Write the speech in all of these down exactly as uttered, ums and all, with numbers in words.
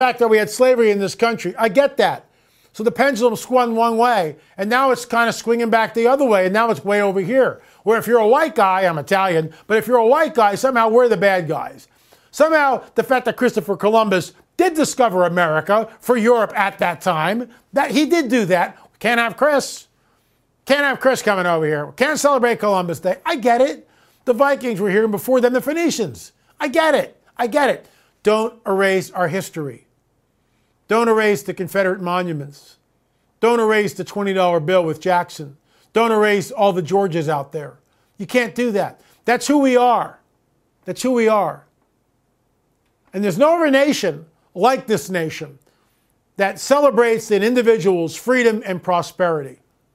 fact that we had slavery in this country. I get that. So the pendulum swung one way, and now it's kind of swinging back the other way, and now it's way over here. Where if you're a white guy, I'm Italian, but if you're a white guy, somehow we're the bad guys. Somehow the fact that Christopher Columbus did discover America for Europe at that time, that he did do that. Can't have Chris. Can't have Chris coming over here. Can't celebrate Columbus Day. I get it. The Vikings were here before them, the Phoenicians. I get it. I get it. Don't erase our history. Don't erase the Confederate monuments. Don't erase the twenty dollar bill with Jackson. Don't erase all the Georges out there. You can't do that. That's who we are. That's who we are. And there's no other nation like this nation that celebrates an individual's freedom and prosperity.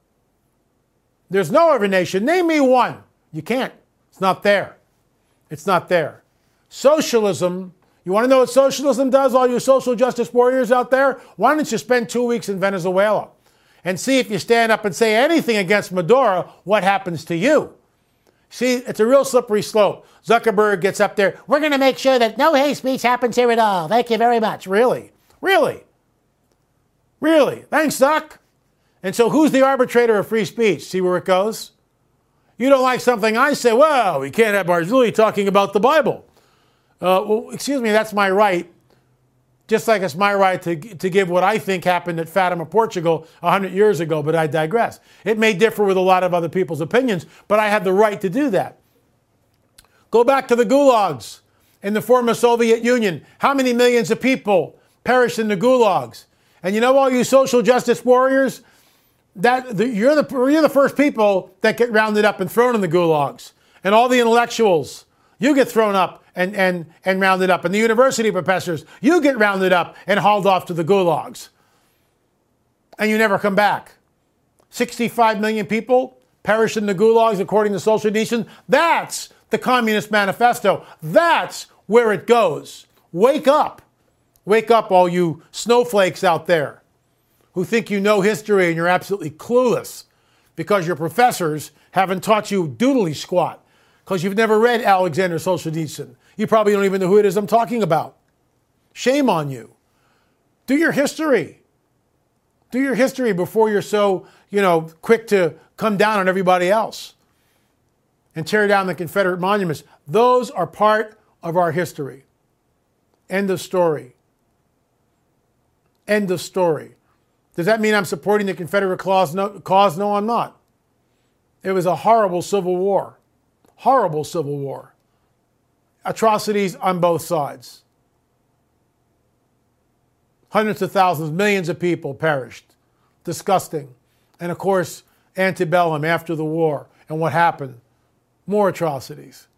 There's no other nation. Name me one. You can't. It's not there. It's not there. Socialism. You want to know what socialism does, all you social justice warriors out there? Why don't you spend two weeks in Venezuela and see if you stand up and say anything against Maduro, what happens to you? See, it's a real slippery slope. Zuckerberg gets up there. We're going to make sure that no hate speech happens here at all. Thank you very much. Really? Really? Really? Thanks, Zuck. And so who's the arbitrator of free speech? See where it goes? You don't like something I say? Well, we can't have Barzilli talking about the Bible. Uh, well, excuse me, that's my right. Just like it's my right to, to give what I think happened at Fatima, Portugal one hundred years ago, but I digress. It may differ with a lot of other people's opinions, but I have the right to do that. Go back to the gulags in the former Soviet Union. How many millions of people perished in the gulags? And you know all you social justice warriors? That the, you're, the, you're the first people that get rounded up and thrown in the gulags. And all the intellectuals, you get thrown up and, and, and rounded up. And the university professors, you get rounded up and hauled off to the gulags. And you never come back. sixty-five million people perished in the gulags according to Solzhenitsyn. That's the Communist Manifesto. That's where it goes. Wake up. Wake up, all you snowflakes out there who think you know history and you're absolutely clueless because your professors haven't taught you doodly squat because you've never read Alexander Solzhenitsyn. You probably don't even know who it is I'm talking about. Shame on you. Do your history. Do your history before you're so, you know, quick to come down on everybody else and tear down the Confederate monuments. Those are part of our history. End of story. End of story. Does that mean I'm supporting the Confederate cause? No, cause? No, I'm not. It was a horrible civil war. Horrible civil war. Atrocities on both sides. Hundreds of thousands, millions of people perished. Disgusting. And of course, antebellum, after the war, and what happened. More atrocities.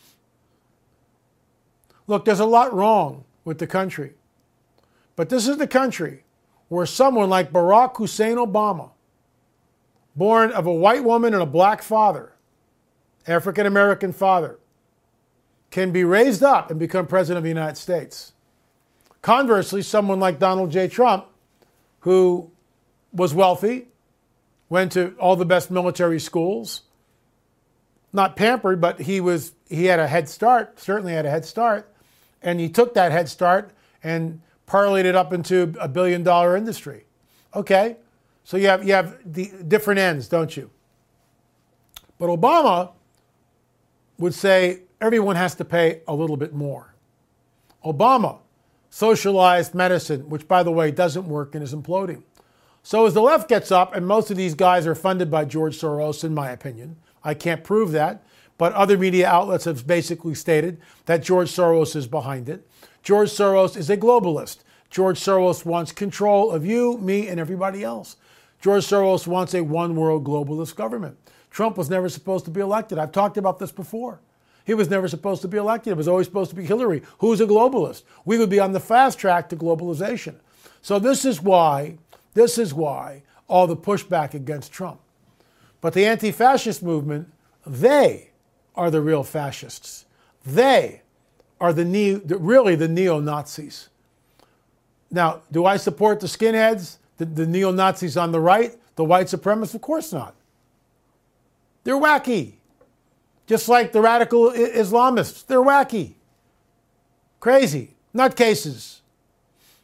Look, there's a lot wrong with the country. But this is the country where someone like Barack Hussein Obama, born of a white woman and a black father, African-American father, can be raised up and become president of the United States. Conversely, someone like Donald J. Trump, who was wealthy, went to all the best military schools, not pampered, but he was he had a head start, certainly had a head start, and he took that head start and parlayed it up into a billion dollar industry. Okay, so you have you have the different ends, don't you? But Obama would say everyone has to pay a little bit more. Obama socialized medicine, which, by the way, doesn't work and is imploding. So as the left gets up, and most of these guys are funded by George Soros, in my opinion. I can't prove that, but other media outlets have basically stated that George Soros is behind it. George Soros is a globalist. George Soros wants control of you, me, and everybody else. George Soros wants a one-world globalist government. Trump was never supposed to be elected. I've talked about this before. He was never supposed to be elected. It was always supposed to be Hillary, who's a globalist. We would be on the fast track to globalization. So this is why, this is why all the pushback against Trump. But the anti-fascist movement, they are the real fascists. They are the neo, really the neo-Nazis. Now, do I support the skinheads, the, the neo-Nazis on the right, the white supremacists? Of course not. They're wacky. Just like the radical Islamists, they're wacky. Crazy. Nutcases.